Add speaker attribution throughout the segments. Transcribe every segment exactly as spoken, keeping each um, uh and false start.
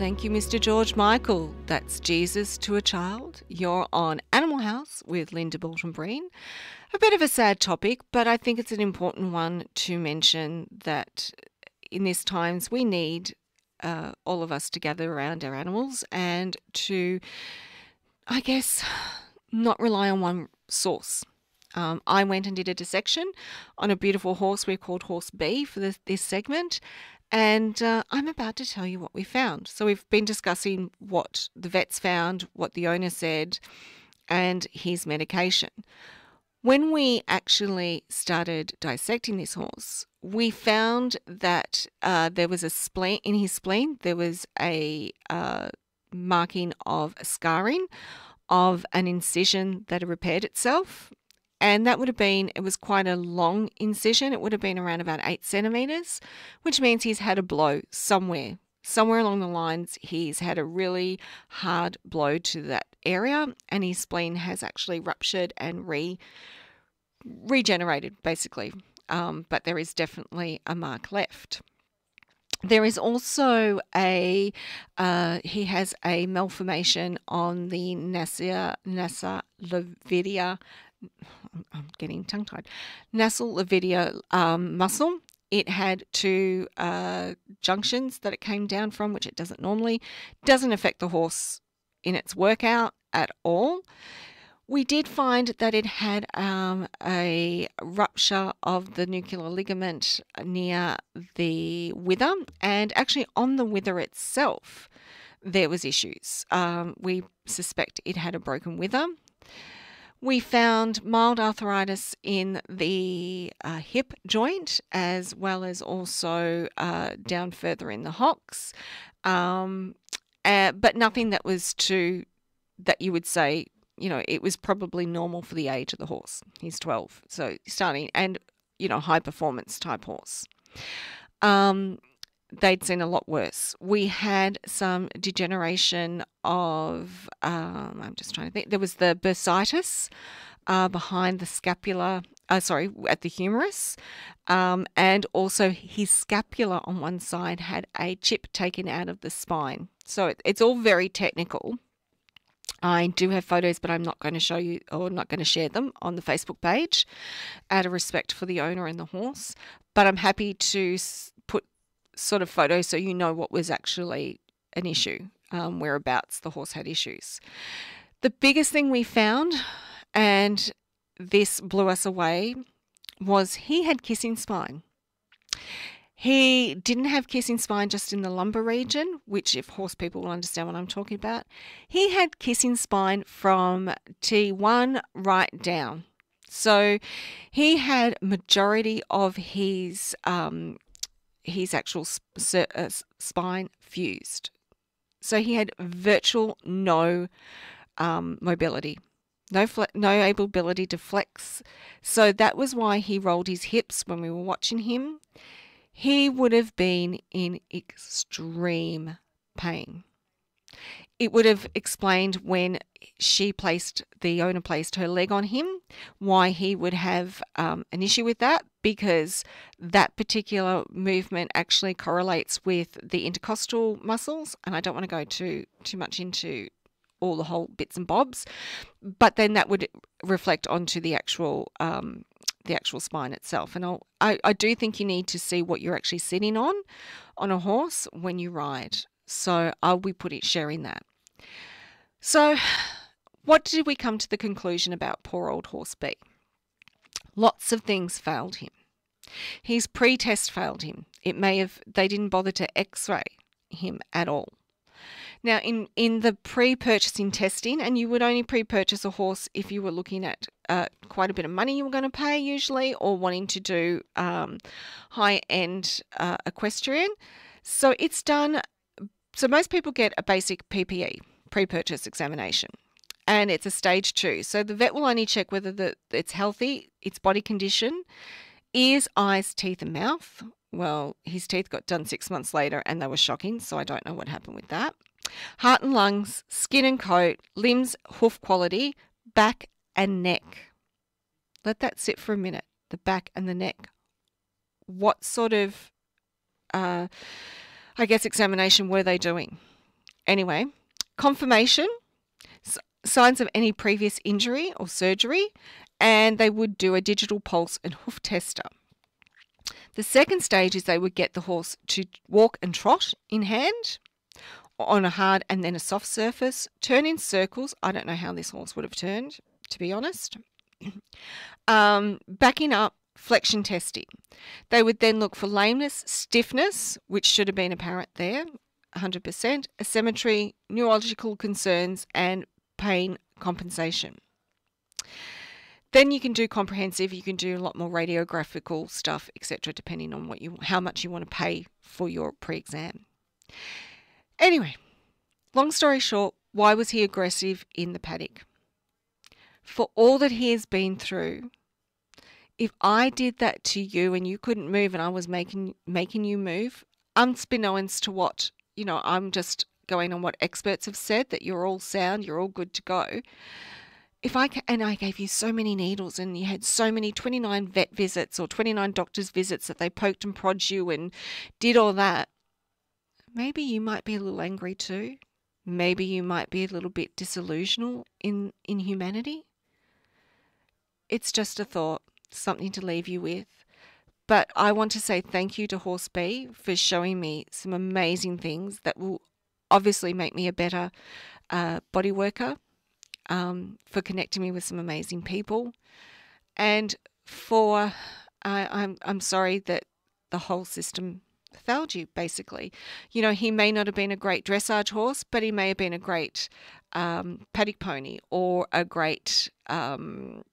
Speaker 1: Thank you, Mister George Michael. That's Jesus to a Child. You're on Animal House with Linda Bolton-Breen. A bit of a sad topic, but I think it's an important one to mention that in these times we need uh, all of us to gather around our animals and to, I guess, not rely on one source. Um, I went and did a dissection on a beautiful horse we called Horse B for this, this segment. And uh, I'm about to tell you what we found. So we've been discussing what the vets found, what the owner said, and his medication. When we actually started dissecting this horse, we found that uh, there was a spleen in his spleen. There was a uh, marking of scarring of an incision that had repaired itself. And that would have been, it was quite a long incision. It would have been around about eight centimetres, which means he's had a blow somewhere. Somewhere along the lines, he's had a really hard blow to that area, and his spleen has actually ruptured and re regenerated, basically. Um, but there is definitely a mark left. There is also a, uh, he has a malformation on the Nasa, Nasa levidia, I'm getting tongue-tied, nasal levidia um, muscle. It had two uh, junctions that it came down from, which it doesn't normally. Doesn't affect the horse in its workout at all. We did find that it had um, a rupture of the nuclear ligament near the wither, and actually on the wither itself there was issues. Um, we suspect it had a broken wither. We found mild arthritis in the uh, hip joint, as well as also uh, down further in the hocks, um, uh, but nothing that was too, that you would say, you know, it was probably normal for the age of the horse. He's twelve, so starting, and, you know, high performance type horse. Um, they'd seen a lot worse. We had some degeneration of, um, I'm just trying to think, there was the bursitis uh, behind the scapula, uh, sorry, at the humerus, um, and also his scapula on one side had a chip taken out of the spine. So it, it's all very technical. I do have photos, but I'm not going to show you or not going to share them on the Facebook page out of respect for the owner and the horse. But I'm happy to put sort of photos so you know what was actually an issue, um, whereabouts the horse had issues. The biggest thing we found, and this blew us away, was he had kissing spine. He didn't have kissing spine just in the lumbar region, which if horse people will understand what I'm talking about. He had kissing spine from T one right down. So he had majority of his um, his actual sp- uh, spine fused. So he had virtual no um, mobility, no fle- no ability to flex. So that was why he rolled his hips when we were watching him. He would have been in extreme pain. It would have explained when she placed, the owner placed her leg on him, why he would have um, an issue with that, because that particular movement actually correlates with the intercostal muscles. And I don't want to go too too much into all the whole bits and bobs, but then that would reflect onto the actual um, the actual spine itself. And I'll, I, I do think you need to see what you're actually sitting on on a horse when you ride. So I'll be putting sharing that. So what did we come to the conclusion about poor old horse B? Lots of things failed him. His pre-test failed him. It may have, they didn't bother to x-ray him at all. Now, in, in the pre-purchasing testing, and you would only pre-purchase a horse if you were looking at uh, quite a bit of money you were going to pay usually, or wanting to do um, high-end uh, equestrian. So it's done, so most people get a basic P P E, pre-purchase examination, and it's a stage two. So the vet will only check whether the, it's healthy, its body condition, ears, eyes, teeth and mouth. Well, his teeth got done six months later and they were shocking, so I don't know what happened with that. Heart and lungs, skin and coat, limbs, hoof quality, back and neck. Let that sit for a minute, the back and the neck. What sort of, uh, I guess, examination were they doing? Anyway, confirmation, s- signs of any previous injury or surgery, and they would do a digital pulse and hoof tester. The second stage is they would get the horse to walk and trot in hand on a hard and then a soft surface, turn in circles. I don't know how this horse would have turned, to be honest. um, backing up, flexion testing. They would then look for lameness, stiffness, which should have been apparent there, one hundred percent, asymmetry, neurological concerns, and pain compensation. Then you can do comprehensive, you can do a lot more radiographical stuff, et cetera, depending on what you, how much you want to pay for your pre-exam. Anyway, long story short, why was he aggressive in the paddock? For all that he has been through, if I did that to you and you couldn't move and I was making making you move, unbeknownst to what, you know, I'm just going on what experts have said, that you're all sound, you're all good to go. If I and I gave you so many needles and you had so many twenty-nine vet visits or twenty-nine doctor's visits that they poked and prodded you and did all that, maybe you might be a little angry too. Maybe you might be a little bit disillusional in, in humanity. It's just a thought, something to leave you with. But I want to say thank you to Horse B for showing me some amazing things that will obviously make me a better uh, body worker, um, for connecting me with some amazing people, and for uh, I'm I'm sorry that the whole system failed you, basically. You know, he may not have been a great dressage horse, but he may have been a great um, paddock pony or a great, um,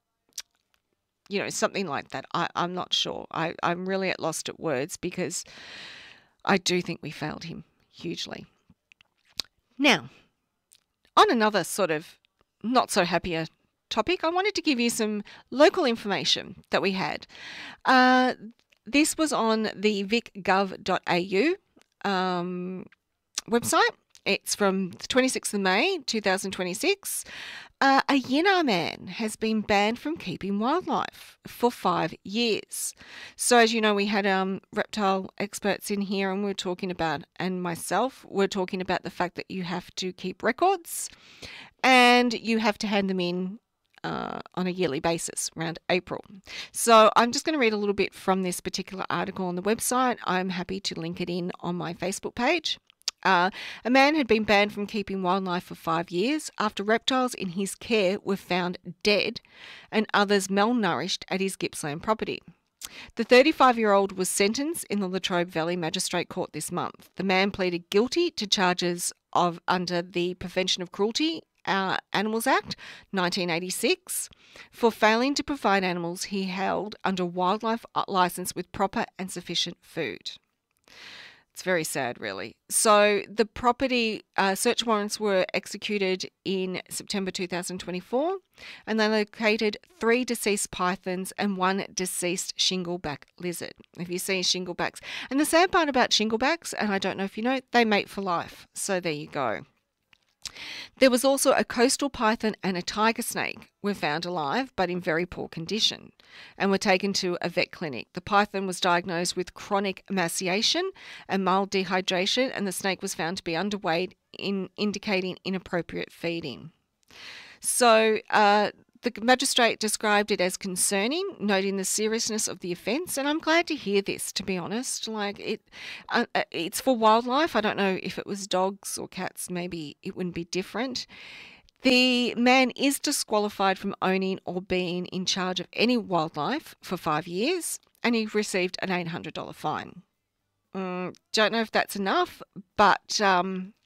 Speaker 1: you know, something like that. I, I'm not sure. I, I'm really at lost at words because I do think we failed him hugely. Now, on another sort of not so happier topic, I wanted to give you some local information that we had. Uh, This was on the vic gov dot a u um, website. It's from the twenty-sixth of May, two thousand twenty-six. Uh, a Yinnar man has been banned from keeping wildlife for five years. So as you know, we had um, reptile experts in here and we were talking about, and myself, we're talking about the fact that you have to keep records and you have to hand them in Uh, on a yearly basis around April. So I'm just going to read a little bit from this particular article on the website. I'm happy to link it in on my Facebook page. Uh, a man had been banned from keeping wildlife for five years after reptiles in his care were found dead and others malnourished at his Gippsland property. The thirty-five-year-old was sentenced in the Latrobe Valley Magistrate Court this month. The man pleaded guilty to charges of under the Prevention of Cruelty Uh, Animals Act nineteen eighty-six for failing to provide animals he held under wildlife license with proper and sufficient food. It's very sad, really. So the property uh, search warrants were executed in September two thousand twenty-four, and they located three deceased pythons and one deceased shingleback lizard. If you see shinglebacks, and the sad part about shinglebacks, and I don't know if you know, they mate for life. So there you go. There was also a coastal python and a tiger snake were found alive but in very poor condition and were taken to a vet clinic. The python was diagnosed with chronic emaciation and mild dehydration, and the snake was found to be underweight, in indicating inappropriate feeding. So uh, the magistrate described it as concerning, noting the seriousness of the offence, and I'm glad to hear this, to be honest. Like it, uh, it's for wildlife. I don't know if it was dogs or cats, maybe it wouldn't be different. The man is disqualified from owning or being in charge of any wildlife for five years, and he received an eight hundred dollars fine. Mm, don't know if that's enough, but um,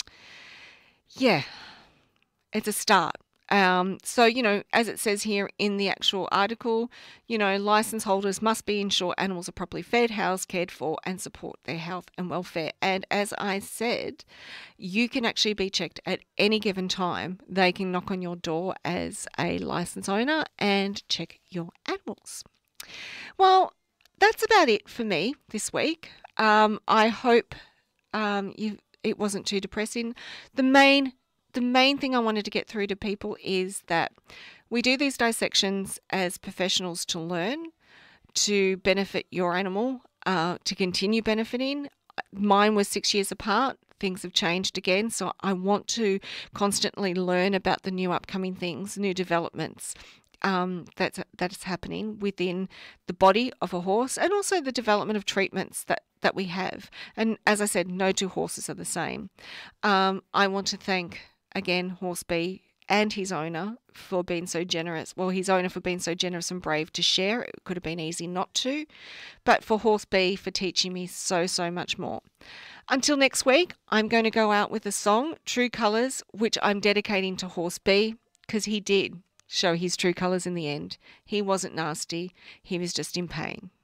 Speaker 1: yeah, it's a start. Um, so, you know, as it says here in the actual article, you know, license holders must be ensure animals are properly fed, housed, cared for, and support their health and welfare. And as I said, you can actually be checked at any given time. They can knock on your door as a license owner and check your animals. Well, that's about it for me this week. Um, I hope um, you it wasn't too depressing. The main The main thing I wanted to get through to people is that we do these dissections as professionals to learn, to benefit your animal, uh, to continue benefiting. Mine was six years apart. things have changed again. So I want to constantly learn about the new upcoming things, new developments um, that's that's happening within the body of a horse, and also the development of treatments that that we have. And as I said, no two horses are the same. Um, I want to thank again Horse B and his owner for being so generous. Well, his owner for being so generous and brave to share. It could have been easy not to, but for Horse B for teaching me so, so much more. Until next week, I'm going to go out with a song, True Colours, which I'm dedicating to Horse B, because he did show his true colours in the end. He wasn't nasty. He was just in pain.